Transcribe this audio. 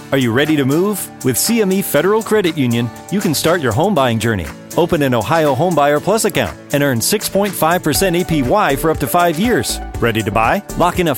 Are you ready to move? With CME Federal Credit Union, you can start your home buying journey. Open an Ohio Homebuyer Plus account and earn 6.5% APY for up to 5 years. Ready to buy? Lock in a